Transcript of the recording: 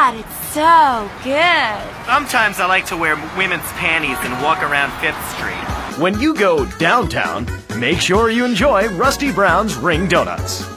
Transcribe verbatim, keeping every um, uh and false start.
God, it's so good. Sometimes I like to wear women's panties and walk around Fifth Street. When you go downtown, make sure you enjoy Rusty Brown's Ring Donuts.